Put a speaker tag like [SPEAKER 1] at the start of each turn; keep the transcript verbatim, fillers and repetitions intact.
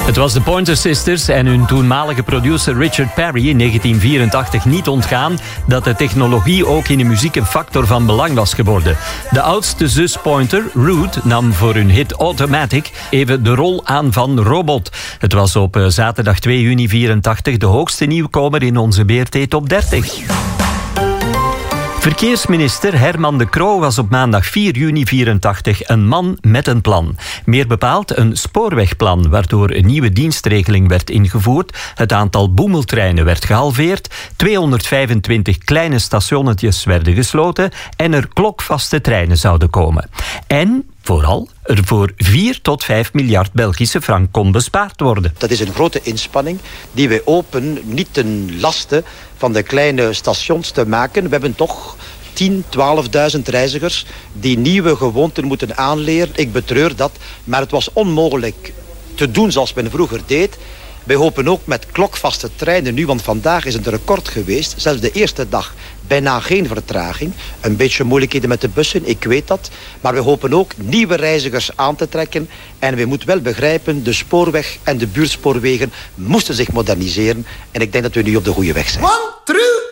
[SPEAKER 1] Het was de Pointer Sisters en hun toenmalige producer Richard Perry in negentien vierentachtig niet ontgaan dat de technologie ook in de muziek een factor van belang was geworden. De oudste zus Pointer, Ruth, nam voor hun hit Automatic even de rol aan van robot. Het was op zaterdag twee juni vierentachtig de hoogste nieuwkomer in onze B R T Top dertig. Verkeersminister Herman de Croo was op maandag vier juni vierentachtig een man met een plan. Meer bepaald een spoorwegplan, waardoor een nieuwe dienstregeling werd ingevoerd, het aantal boemeltreinen werd gehalveerd, tweehonderdvijfentwintig kleine stationnetjes werden gesloten en er klokvaste treinen zouden komen. En vooral er voor vier tot vijf miljard Belgische frank kon bespaard worden.
[SPEAKER 2] Dat is een grote inspanning die wij open niet ten laste van de kleine stations te maken. We hebben toch tien, twaalfduizend reizigers die nieuwe gewoonten moeten aanleren. Ik betreur dat, maar het was onmogelijk te doen zoals men vroeger deed. Wij hopen ook met klokvaste treinen nu, want vandaag is het een record geweest. Zelfs de eerste dag bijna geen vertraging. Een beetje moeilijkheden met de bussen, ik weet dat. Maar we hopen ook nieuwe reizigers aan te trekken. En we moeten wel begrijpen, de spoorweg en de buurtspoorwegen moesten zich moderniseren. En ik denk dat we nu op de goede weg zijn.
[SPEAKER 3] One, two.